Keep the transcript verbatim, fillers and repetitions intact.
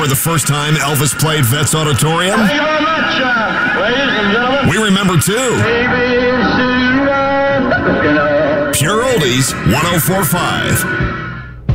remember the first time Elvis played Vets Auditorium? Thank you very much, uh, ladies and gentlemen. We remember too. A B C, uh, Pure Oldies, one oh four point five.